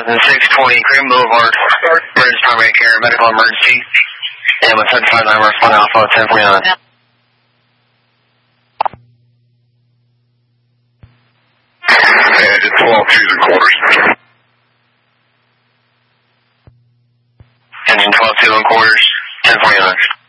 620 Cream Boulevard, Emergency Primary Care, Medical Emergency. And with 759, respond Alpha 1049. Engine 12, 2 and quarters. Engine 12, 2 and quarters, 1049.